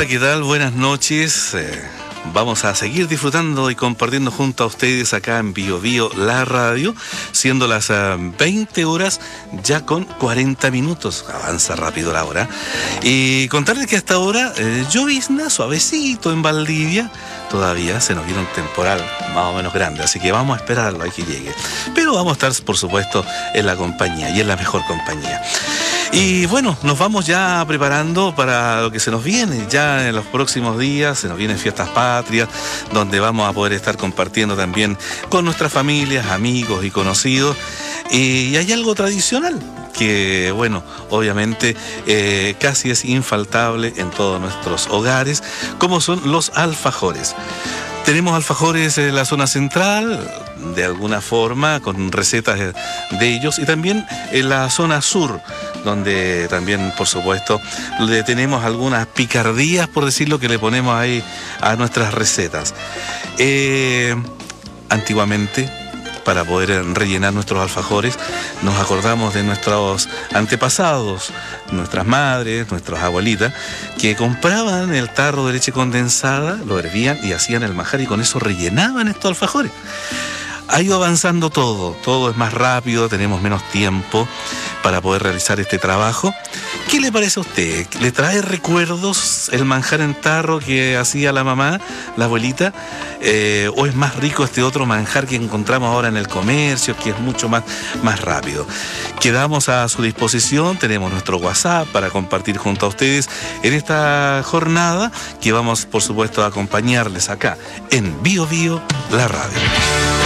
Hola, ¿qué tal? Buenas noches. Vamos a seguir disfrutando y compartiendo junto a ustedes acá en Bio Bio, la radio, siendo las 20 horas ya con 40 minutos. Avanza rápido la hora. Y contarles que hasta ahora llovizna suavecito en Valdivia. Todavía se nos viene un temporal más o menos grande, así que vamos a esperarlo a que llegue. Pero vamos a estar, por supuesto, en la compañía y en la mejor compañía. Y bueno, nos vamos ya preparando para lo que se nos viene. Ya en los próximos días se nos vienen fiestas patrias, donde vamos a poder estar compartiendo también con nuestras familias, amigos y conocidos. Y hay algo tradicional que, bueno, obviamente casi es infaltable en todos nuestros hogares, como son los alfajores. Tenemos alfajores en la zona central, de alguna forma, con recetas de ellos, y también en la zona sur, donde también, por supuesto, le tenemos algunas picardías, por decirlo, que le ponemos ahí a nuestras recetas. Antiguamente, para poder rellenar nuestros alfajores, nos acordamos de nuestros antepasados, nuestras madres, nuestras abuelitas, que compraban el tarro de leche condensada, lo hervían y hacían el manjar y con eso rellenaban estos alfajores. Ha ido avanzando todo es más rápido, tenemos menos tiempo para poder realizar este trabajo. ¿Qué le parece a usted? ¿Le trae recuerdos el manjar en tarro que hacía la mamá, la abuelita? ¿O es más rico este otro manjar que encontramos ahora en el comercio, que es mucho más rápido? Quedamos a su disposición, tenemos nuestro WhatsApp para compartir junto a ustedes en esta jornada que vamos, por supuesto, a acompañarles acá en Bio Bio, la radio.